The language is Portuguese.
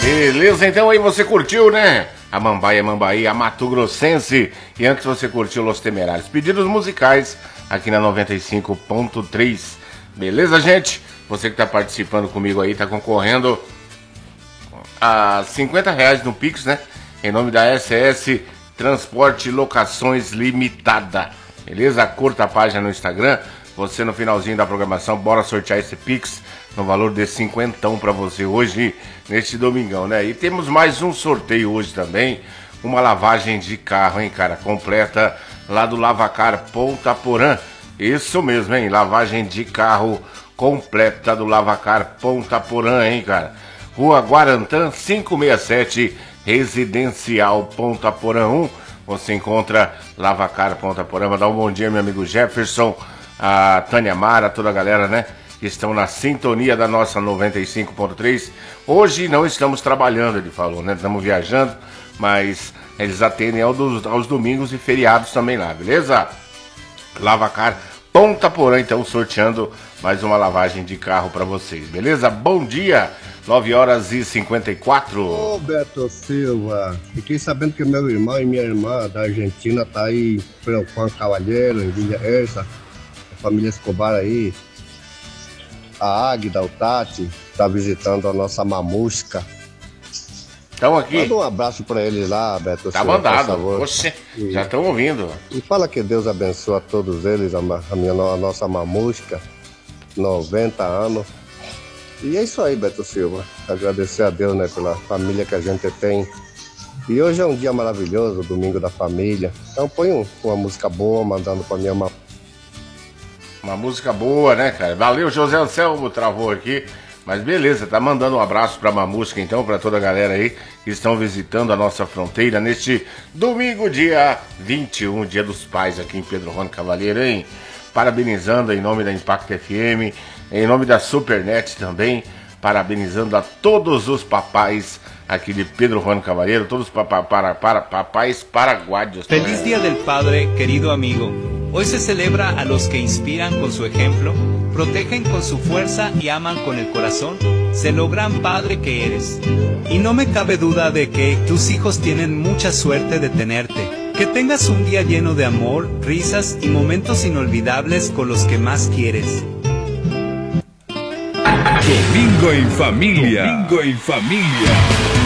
Beleza, então aí você curtiu, né? A Mambaia Mambaí, a Mato Grossense. E antes você curtiu Los Temerários. Pedidos musicais aqui na 95.3. Beleza, gente? Você que tá participando comigo aí, tá concorrendo a R$50 no Pix, né? Em nome da SS Transporte Locações Limitada. Beleza? Curta a página no Instagram. Você no finalzinho da programação, bora sortear esse Pix no valor de R$50 pra você hoje, neste domingão, né? E temos mais um sorteio hoje também, uma lavagem de carro, hein, cara? Completa lá do Lavacar Ponta Porã. Isso mesmo, hein? Lavagem de carro completa do Lavacar Ponta Porã, hein, cara? Rua Guarantã 567, Residencial Ponta Porã 1. Você encontra Lavacar Ponta Porã. Vou dar um bom dia, meu amigo Jefferson, a Tânia Mara, toda a galera, né? Que estão na sintonia da nossa 95.3. Hoje não estamos trabalhando, ele falou, né? Estamos viajando, mas eles atendem aos domingos e feriados também lá, beleza? Lavacar Ponta Porã, então, sorteando mais uma lavagem de carro para vocês, beleza? Bom dia, 9h54. Ô Beto Silva, fiquei sabendo que meu irmão e minha irmã da Argentina tá aí em Juan Cavalheiro, em Villa Ersa, a família Escobar aí. A Águida, o Tati, tá visitando a nossa mamusca. Estão aqui. Manda um abraço pra eles lá, Beto Tá Silva, mandado. Oxe, já estão ouvindo. E fala que Deus abençoe a todos eles, a nossa mamusca, 90 anos. E é isso aí, Beto Silva. Agradecer a Deus, né, pela família que a gente tem. E hoje é um dia maravilhoso, domingo da família. Então põe uma música boa, mandando pra minha mamãe. Uma música boa, né, cara? Valeu, José Anselmo, travou aqui. Mas beleza, tá mandando um abraço pra Mamusca, então, pra toda a galera aí que estão visitando a nossa fronteira neste domingo, dia 21, Dia dos Pais, aqui em Pedro Rony Cavalheiro, hein? Parabenizando em nome da Impact FM, em nome da Supernet também, parabenizando a todos os papais aqui de Pedro Rony Cavalheiro, todos os papais paraguaios. Feliz Día del Padre, querido amigo. Hoy se celebra a los que inspiran con su ejemplo, protegen con su fuerza y aman con el corazón. Sé lo gran padre que eres. Y no me cabe duda de que tus hijos tienen mucha suerte de tenerte. Que tengas un día lleno de amor, risas y momentos inolvidables con los que más quieres. Domingo en familia. Domingo en familia.